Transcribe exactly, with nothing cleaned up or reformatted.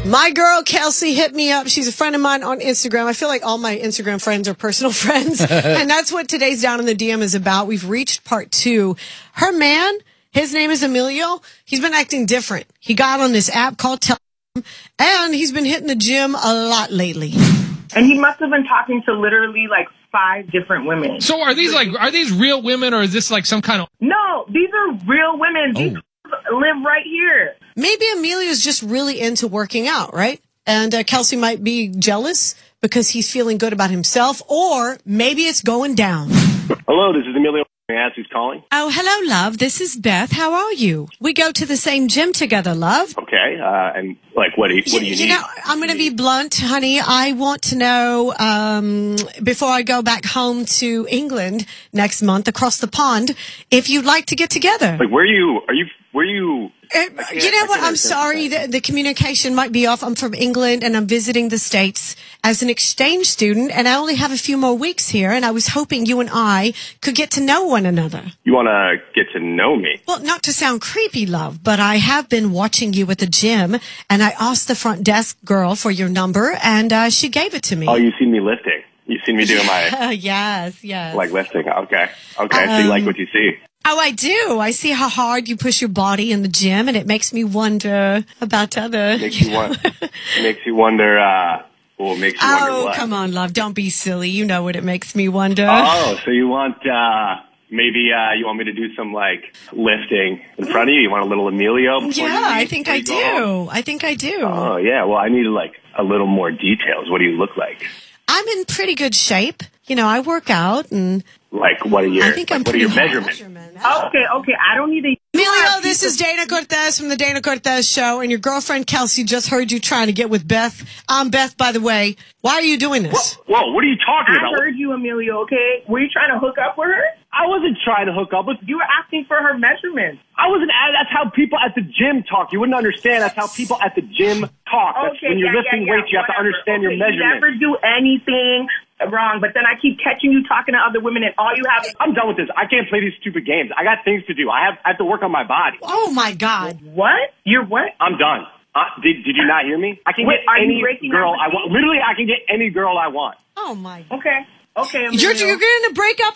My girl, Kelsey, hit me up. She's a friend of mine on Instagram. I feel like all my Instagram friends are personal friends. And that's what today's Down in the D M is about. We've reached part two. Her man, his name is Emilio. He's been acting different. He got on this app called Telegram, and he's been hitting the gym a lot lately. And he must have been talking to literally like five different women. So are these like, are these real women, or is this like some kind of... No, these are real women. These Oh. live right here. Maybe Emilio's just really into working out, right? And uh, Kelsey might be jealous because he's feeling good about himself, or maybe it's going down. Hello, this is Emilio. May I ask who's calling? Oh, hello, love. This is Beth. How are you? We go to the same gym together, love. Okay, uh, and like, what do you, what do you, you need? know, I'm going to be blunt, honey. I want to know, um, before I go back home to England next month across the pond, if you'd like to get together. Like, where are you? Are you? Where are you? Uh, you know what? I'm sorry. The, the communication might be off. I'm from England and I'm visiting the States as an exchange student, and I only have a few more weeks here, and I was hoping you and I could get to know one another. You want to get to know me? Well, not to sound creepy, love, but I have been watching you at the gym, and I asked the front desk girl for your number, and uh, she gave it to me. Oh, you've seen me lifting. You've seen me doing my, yes, yes. like, lifting. Okay. Okay, Um, so you like what you see. Oh, I do. I see how hard you push your body in the gym, and it makes me wonder about other. Makes you, want, makes you wonder, uh, well, it makes you wonder Oh, what? come on, love. Don't be silly. You know what it makes me wonder. Oh, so you want, uh, maybe, uh, you want me to do some, like, lifting in front of you? You want a little Emilio? before Yeah, you I leave, think before I you go home? do. I think I do. Oh, yeah. Well, I need, like, a little more details. What do you look like? I'm in pretty good shape. You know, I work out, and Like, what are your, I think like, I'm what are pretty your hard. measurements? Okay, okay. I don't need to. Emilio, this is Dana Cortez from the Dana Cortez Show, and your girlfriend Kelsey just heard you trying to get with Beth. I'm Beth, by the way. Why are you doing this? Whoa, what are you talking I about? heard you, Emilio, okay? Were you trying to hook up with her? I wasn't trying to hook up with you. You were asking for her measurements. I wasn't. That's how people at the gym talk. You wouldn't understand. That's how people at the gym talk. That's Okay, when you're yeah, lifting yeah, yeah, weights, you have to whatever. understand your Okay, measurements. You never do anything wrong, but then I keep catching you talking to other women, and all you have is... I'm done with this. I can't play these stupid games. I got things to do. I have I have to work on my body. Oh, my God. What? You're what? I'm done. Uh, did Did you not hear me? I can Wait, get are you any breaking girl up with I me? want. Literally, I can get any girl I want. Oh, my God. Okay. Okay, You're, Emilio. you're going to break up